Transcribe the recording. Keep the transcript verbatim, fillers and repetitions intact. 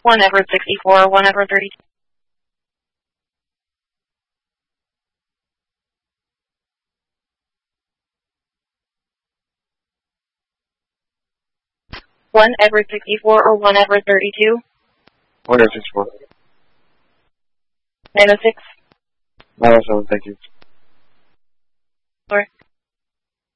one Everett sixty-four, one Everett thirty-two. one Everett sixty-four or one Everett thirty-two. one Everett sixty-four. nine oh six. nine oh seven, thank you.